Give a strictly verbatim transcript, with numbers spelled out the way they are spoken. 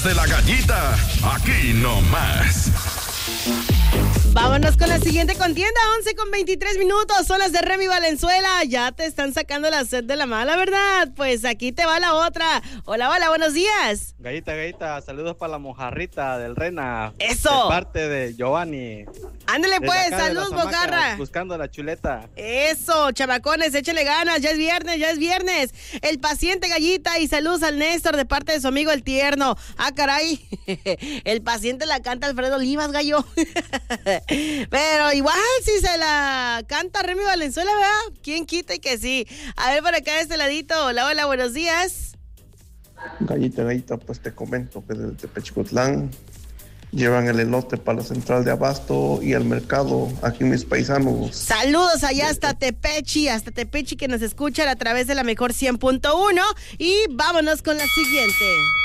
de la Gallita, aquí nomás. Vámonos con la siguiente contienda, once con veintitrés minutos, son las de Remy Valenzuela. Ya te están sacando la sed de la mala, ¿verdad? Pues aquí te va la otra. Hola, hola, buenos días. Gallita, Gallita, saludos para la mojarrita del Rena. Eso. De parte de Giovanni. Ándale pues, saludos, Bocarra. Buscando la chuleta. Eso, chamacones, échale ganas, ya es viernes, ya es viernes. El paciente Gallita y saludos al Néstor de parte de su amigo el Tierno. Ah, caray, el paciente la canta Alfredo Olivas, gallo. Pero igual si se la canta Remy Valenzuela, ¿verdad? ¿Quién quita y que sí? A ver por acá de este ladito. Hola, hola, buenos días. Gallita, Gallita, pues te comento que desde Tepechcotlán llevan el elote para la central de abasto y al mercado, aquí mis paisanos. Saludos allá hasta Tepechi, hasta Tepechi que nos escuchan a través de la mejor cien punto uno y vámonos con la siguiente.